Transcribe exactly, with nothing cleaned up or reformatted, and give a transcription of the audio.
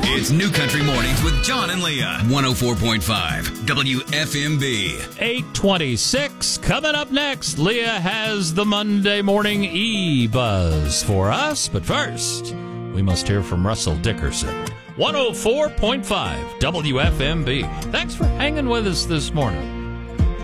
It's New Country Mornings with John and Leah. one oh four point five W F M B. eight twenty-six. Coming up next, Leah has the Monday morning e-buzz for us. But first, we must hear from Russell Dickerson. one oh four point five W F M B. Thanks for hanging with us this morning.